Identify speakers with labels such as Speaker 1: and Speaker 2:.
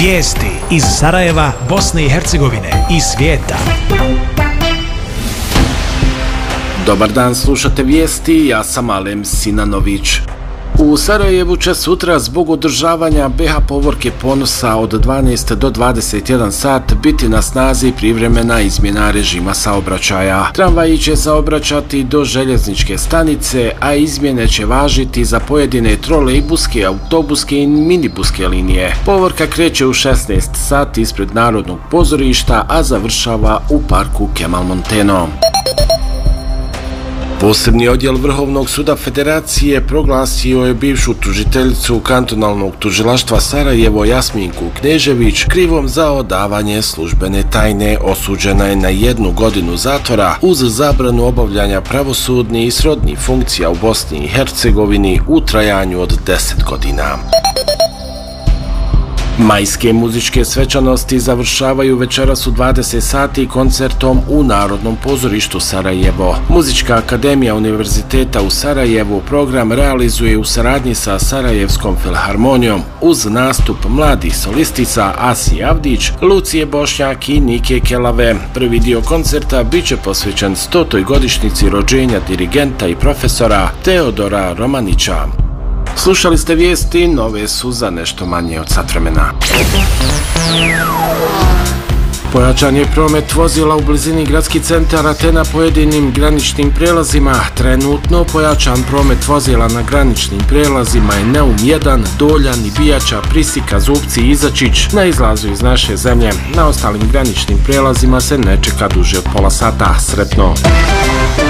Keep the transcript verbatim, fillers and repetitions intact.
Speaker 1: Vijesti iz Sarajeva, Bosne i Hercegovine i svijeta.
Speaker 2: Dobar dan, slušate vijesti, ja sam Alem Sinanović. U Sarajevu će sutra zbog održavanja be ha povorke ponosa od dvanaest do dvadeset jedan sat biti na snazi privremena izmjena režima saobraćaja. Tramvaji će saobraćati do željezničke stanice, a izmjene će važiti za pojedine trolejbuske, autobuske i minibuske linije. Povorka kreće u šesnaest sati ispred Narodnog pozorišta, a završava u parku Kemal Monteno. Posebni odjel Vrhovnog suda Federacije proglasio je bivšu tužiteljicu kantonalnog tužilaštva Sarajevo Jasminku Knežević krivom za odavanje službene tajne. Osuđena je na jednu godinu zatvora uz zabranu obavljanja pravosudnih i srodnih funkcija u Bosni i Hercegovini u trajanju od deset godina. Majske muzičke svečanosti završavaju večeras u dvadeset sati koncertom u Narodnom pozorištu Sarajevo. Muzička akademija Univerziteta u Sarajevu program realizuje u saradnji sa Sarajevskom filharmonijom uz nastup mladih solistica Asi Avdić, Lucije Bošnjak i Nike Kelave. Prvi dio koncerta bit će posvećen stotoj godišnjici rođenja dirigenta i profesora Teodora Romanića. Slušali ste vijesti, nove su za nešto manje od sat vremena. Pojačan je promet vozila u blizini gradskih centara te na pojedinim graničnim prijelazima. Trenutno pojačan promet vozila na graničnim prijelazima je Neum jedan, Doljan, Bijača, Prisika, Zupci i Izačić na izlazu iz naše zemlje. Na ostalim graničnim prijelazima se ne čeka duže od pola sata. Sretno!